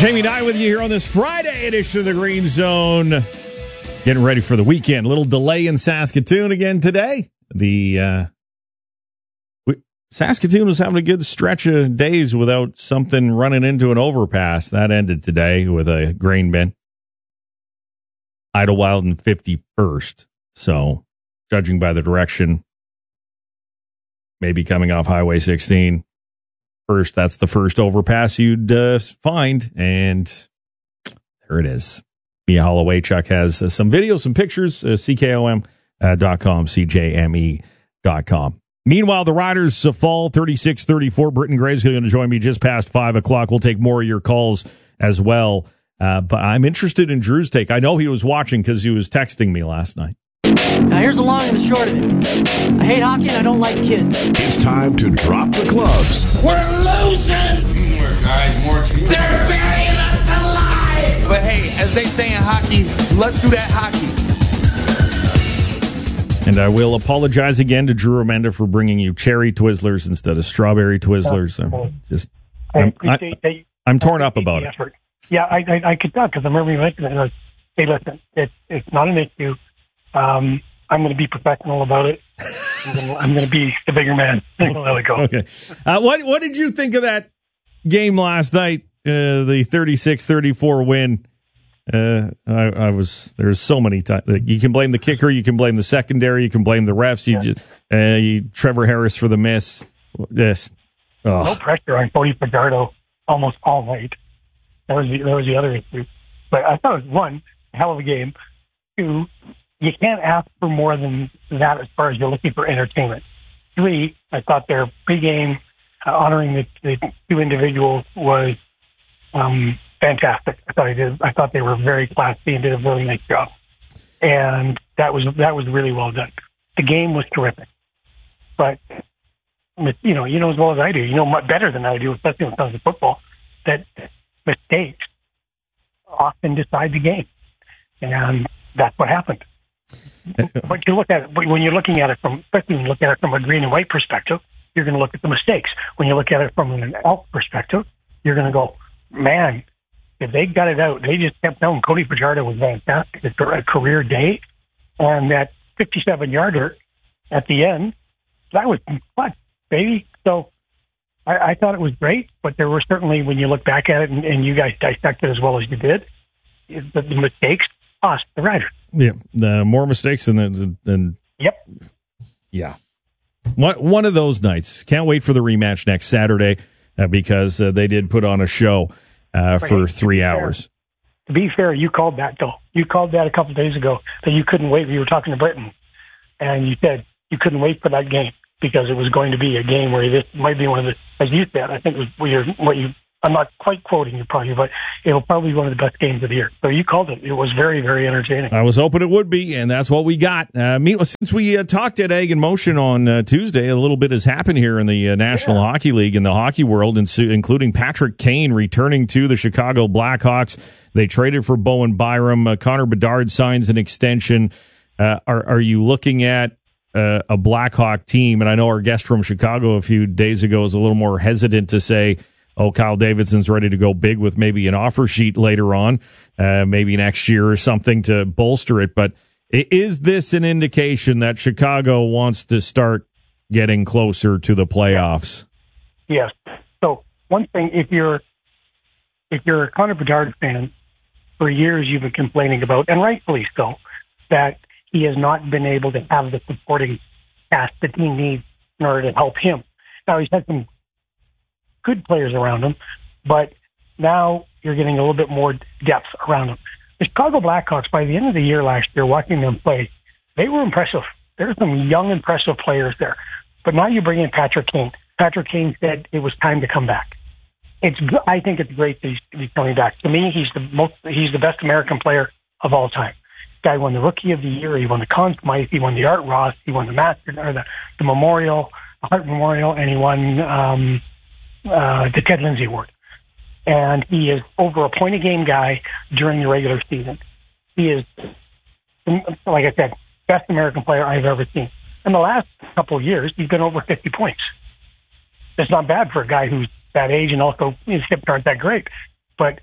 Jamie Nye with you here on this Friday edition of the Green Zone. Getting ready for the weekend. A little delay in Saskatoon again today. Saskatoon was having a good stretch of days without something running into an overpass. That ended today with a grain bin. Idlewild and 51st. So, judging by the direction, maybe coming off Highway 16. First, that's the first overpass you'd find, and there it is. Mia Holloway-Chuck has some videos, some pictures, CKOM.com, CJME.com. Meanwhile, the Riders fall 36-34. Britton Gray's going to join me just past 5 o'clock. We'll take more of your calls as well. But I'm interested in Drew's take. I know he was watching because he was texting me last night. Now, here's the long and the short of it. I hate hockey and I don't like kids. It's time to drop the gloves. We're losing! Teamwork, guys. More teamwork. They're burying us alive! But hey, as they say in hockey, let's do that hockey. And I will apologize again to Drew Remenda for bringing you cherry Twizzlers instead of strawberry Twizzlers. I'm torn up about it. Yeah, I could tell because I remember you mentioned it. And I was, hey, listen, it's not an issue. I'm going to be professional about it. I'm going to be the bigger man. Let it go. Okay. What did you think of that game last night? The 36-34 win. There's so many times you can blame the kicker, you can blame the secondary, you can blame the refs. Trevor Harris for the miss. No pressure on Cody Fajardo almost all night. That was the other issue. But I thought it was one, a hell of a game. Two, you can't ask for more than that as far as you're looking for entertainment. Three, I thought their pregame honoring the two individuals was fantastic. I thought they were very classy and did a really nice job. And that was really well done. The game was terrific. But you know as well as I do, you know much better than I do, especially when it comes to football, that mistakes often decide the game. And that's what happened. But when you're looking at it especially when you look at it from a green and white perspective, you're going to look at the mistakes. When you look at it from an elk perspective, you're going to go, man, if they got it out, they just kept going. Cody Fajardo was fantastic. It's a career day. And that 57-yarder at the end, that was fun, baby. So I thought it was great, but there were certainly, when you look back at it, and you guys dissect it as well as you did, the mistakes cost the Riders. Yeah, more mistakes than. Yep. Yeah. One of those nights. Can't wait for the rematch next Saturday because they did put on a show for 3 hours. To be fair, you called that, though. You called that a couple of days ago that you couldn't wait. You were talking to Britton, and you said you couldn't wait for that game because it was going to be a game where this might be one of the, as you said, I think it was I'm not quite quoting you probably, but it'll probably be one of the best games of the year. So you called it. It was very, very entertaining. I was hoping it would be, and that's what we got. Since we talked at Egg in Motion on Tuesday, a little bit has happened here in the National Hockey League, in the hockey world, including Patrick Kane returning to the Chicago Blackhawks. They traded for Bowen Byram. Connor Bedard signs an extension. Are you looking at a Blackhawk team? And I know our guest from Chicago a few days ago was a little more hesitant to say, Kyle Davidson's ready to go big with maybe an offer sheet later on, maybe next year or something to bolster it. But is this an indication that Chicago wants to start getting closer to the playoffs? Yes. So one thing, if you're a Connor Bedard fan, for years you've been complaining about, and rightfully so, that he has not been able to have the supporting cast that he needs in order to help him. Now, he's had some good players around him, but now you're getting a little bit more depth around him. The Chicago Blackhawks, by the end of the year last year, watching them play, they were impressive. There's some young, impressive players there. But now you bring in Patrick Kane. Patrick Kane said it was time to come back. I think it's great that he's coming back. To me, he's the best American player of all time. Guy won the Rookie of the Year. He won the Conn Smythe. He won the Art Ross. He won the the Memorial, the Hart Memorial, and he won the Ted Lindsay Award. And he is over a point-a-game guy during the regular season. He is, like I said, best American player I've ever seen. In the last couple of years, he's been over 50 points. That's not bad for a guy who's that age, and also his hips aren't that great. But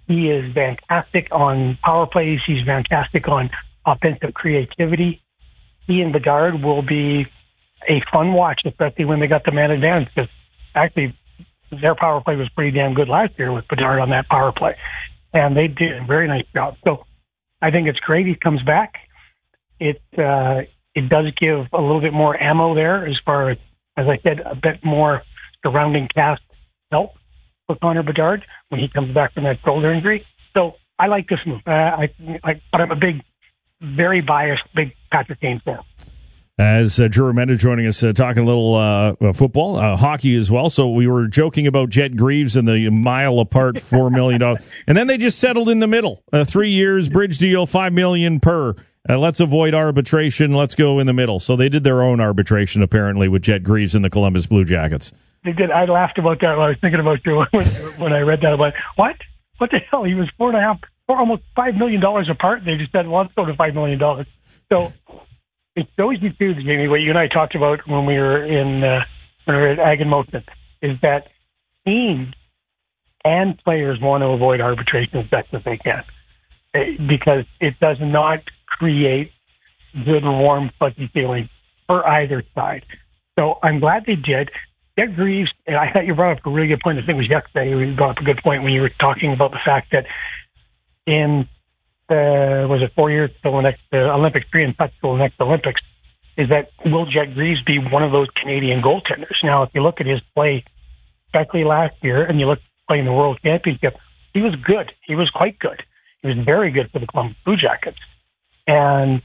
He is fantastic on power plays. He's fantastic on offensive creativity. He and Bedard will be a fun watch, especially when they got the man advantage, because actually their power play was pretty damn good last year with Bedard on that power play. And they did a very nice job. So I think it's great he comes back. It does give a little bit more ammo there as far as I said, a bit more surrounding cast help for Connor Bedard when he comes back from that shoulder injury. So I like this move. But I'm a very biased, big Patrick Kane fan. As Drew Remenda joining us, talking a little football, hockey as well. So we were joking about Jet Greaves and the mile apart $4 million. And then they just settled in the middle. 3 years, bridge deal, $5 million per. Let's avoid arbitration. Let's go in the middle. So they did their own arbitration, apparently, with Jet Greaves and the Columbus Blue Jackets. They did. I laughed about that when I was thinking about you when I read that. I'm like, what? What the hell? He was almost $5 million apart. They just said, well, let's go to $5 million. So it shows you, too, Jamie, what you and I talked about when we were at Ag and Motion, is that teams and players want to avoid arbitration as best as they can, because it does not create good, warm, fuzzy feeling for either side. So I'm glad they did. Jet Greaves, and I thought you brought up a really good point. I think it was yesterday you brought up a good point when you were talking about the fact that in was it 4 years till the Olympics, 3 in touch till the next Olympics, is that will Jet Greaves be one of those Canadian goaltenders? Now, if you look at his play, especially last year, and you look playing the World Championship, he was good. He was quite good. He was very good for the Columbus Blue Jackets. And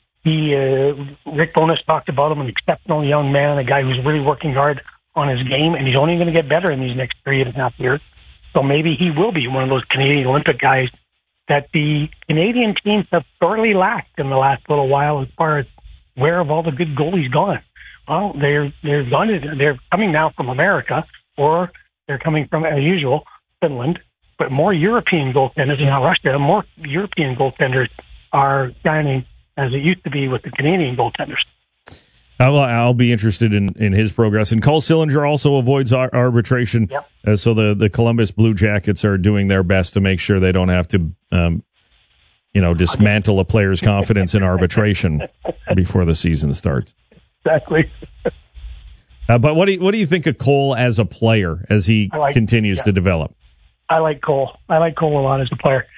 Rick Bowness talked about him, an exceptional young man, a guy who's really working hard on his game, and he's only going to get better in these next 3.5 years. So maybe he will be one of those Canadian Olympic guys that the Canadian teams have sorely lacked in the last little while as far as where have all the good goalies gone. Well, they're coming now from America, or they're coming from, as usual, Finland, but more European goaltenders, not Russia, more European goaltenders are shining as it used to be with the Canadian goaltenders. I'll be interested in his progress. And Cole Sillinger also avoids arbitration. Yep. So the Columbus Blue Jackets are doing their best to make sure they don't have to, dismantle a player's confidence in arbitration before the season starts. Exactly. But what do you think of Cole as a player as he continues to develop? I like Cole. I like Cole a lot as a player.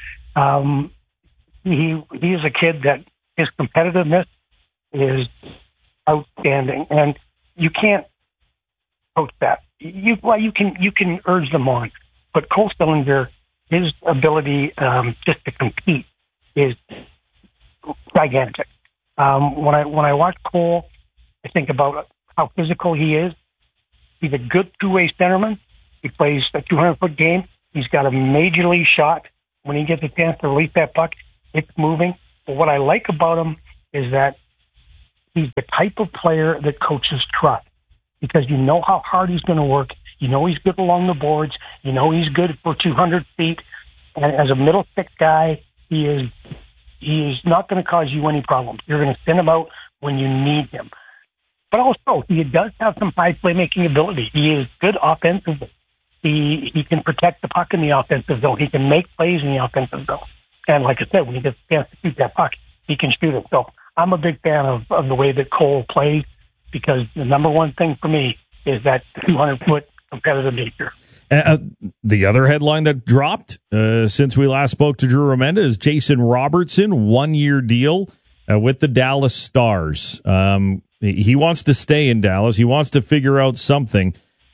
He is a kid that his competitiveness is outstanding, and you can't coach that. You can urge them on, but Cole Sillinger, his ability just to compete is gigantic. When I watch Cole, I think about how physical he is. He's a good two-way centerman. He plays a 200-foot game. He's got a major league shot. When he gets a chance to release that puck, it's moving. But what I like about him is that he's the type of player that coaches trust, because you know how hard he's going to work. You know he's good along the boards. You know he's good for 200 feet. And as a middle six guy, he is not going to cause you any problems. You're going to send him out when you need him. But also, he does have some high playmaking ability. He is good offensively. He can protect the puck in the offensive zone. He can make plays in the offensive zone. And like I said, when he gets a chance to shoot that puck, he can shoot it. So I'm a big fan of the way that Cole plays, because the number one thing for me is that 200-foot competitive nature. The other headline that dropped since we last spoke to Drew Remenda is Jason Robertson, 1-year deal with the Dallas Stars. He wants to stay in Dallas. He wants to figure out something.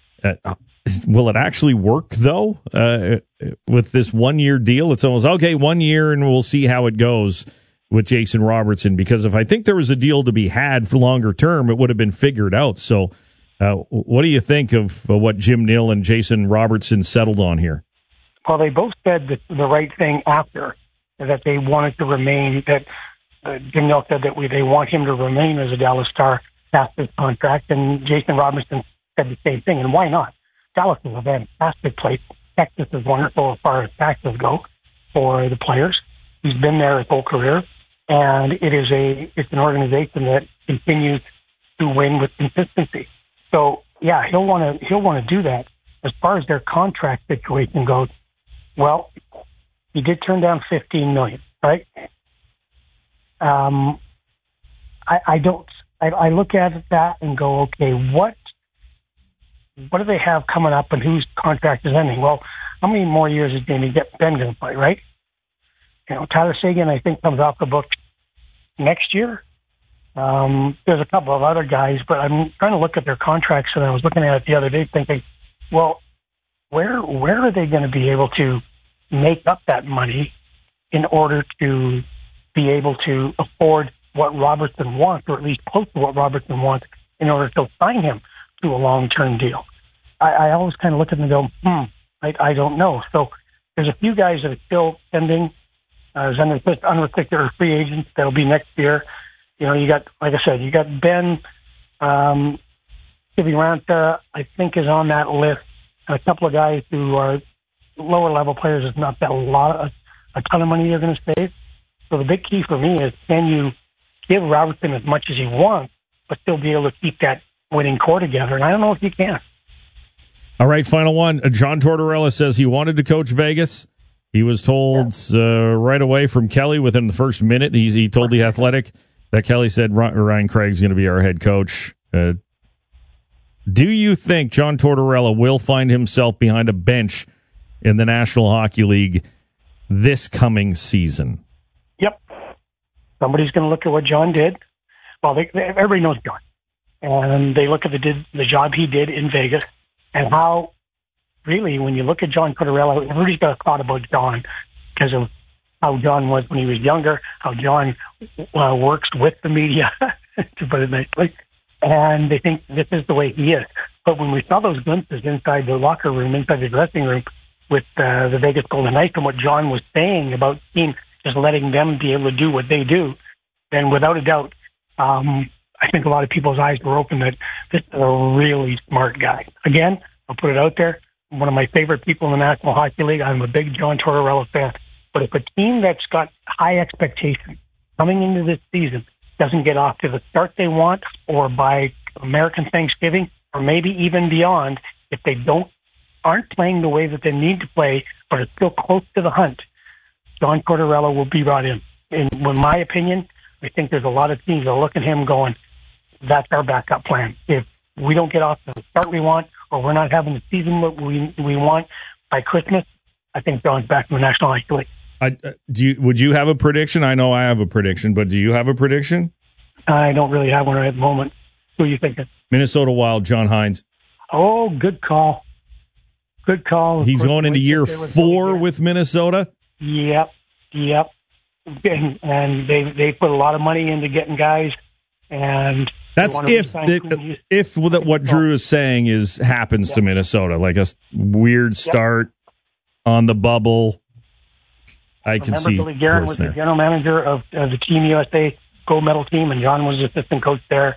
Will it actually work, though, with this 1-year deal? It's almost, okay, 1 year, and we'll see how it goes with Jason Robertson. Because if I think there was a deal to be had for longer term, it would have been figured out. So what do you think of what Jim Nill and Jason Robertson settled on here? Well, they both said the right thing after, that they wanted to remain, that Jim Nill said that they want him to remain as a Dallas Star past his contract, and Jason Robertson said the same thing. And why not? Dallas is a fantastic place. Texas is wonderful as far as taxes go for the players. He's been there his whole career, and it's an organization that continues to win with consistency. So yeah, he'll want to do that. As far as their contract situation goes, well, He did turn down $15 million, right? I look at that and go, okay, what do they have coming up and whose contract is ending? Well, how many more years is Ben going to play, right? Tyler Seguin, I think, comes off the book next year. There's a couple of other guys, but I'm trying to look at their contracts, and I was looking at it the other day thinking, well, where are they going to be able to make up that money in order to be able to afford what Robertson wants, or at least close to what Robertson wants, in order to sign him to a long-term deal? I always kind of look at them and go, I don't know. So there's a few guys that are still pending as unrestricted or free agents that'll be next year. You got, like I said, you got Ben Kiviranta, I think, is on that list. A couple of guys who are lower level players is not a ton of money you're going to save. So the big key for me is, can you give Robertson as much as he wants, but still be able to keep that winning core together? And I don't know if you can. All right, final one. John Tortorella says he wanted to coach Vegas. He was told right away from Kelly within the first minute. He told The Athletic that Kelly said Ryan Craig's going to be our head coach. Do you think John Tortorella will find himself behind a bench in the National Hockey League this coming season? Yep. Somebody's going to look at what John did. Well, everybody knows John. And they look at the job he did in Vegas, and how, really, when you look at John Tortorella, everybody's got a thought about John because of how John was when he was younger, how John works with the media, to put it nicely. And they think this is the way he is. But when we saw those glimpses inside the locker room, inside the dressing room with the Vegas Golden Knights, and what John was saying about team just letting them be able to do what they do, then without a doubt, I think a lot of people's eyes were open that this is a really smart guy. Again, I'll put it out there. One of my favorite people in the National Hockey League. I'm a big John Tortorella fan. But if a team that's got high expectations coming into this season doesn't get off to the start they want, or by American Thanksgiving, or maybe even beyond, if they aren't playing the way that they need to play, but are still close to the hunt, John Tortorella will be brought in. In my opinion, I think there's a lot of teams that look at him going, that's our backup plan. If we don't get off to the start we want, or we're not having the season that we want by Christmas, I think John's back in the National Hockey League. Would you have a prediction? I know I have a prediction, but do you have a prediction? I don't really have one right at the moment. Who are you thinking? Minnesota Wild, John Hines. Oh, good call. Good call. He's going into year 4 with Minnesota? Yep. And they put a lot of money into getting guys, and that's if what Drew is saying happens to Minnesota, like a weird start on the bubble. I can see. Billy Guerin was the general manager of the Team USA gold medal team, and John was the assistant coach there.